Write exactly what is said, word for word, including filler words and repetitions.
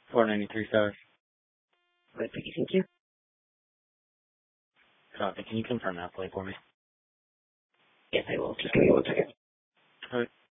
four ninety-three stars. Right, thank you, thank you. Copy. Can you confirm that play for me? Yes, I will. Just give me one second. All right.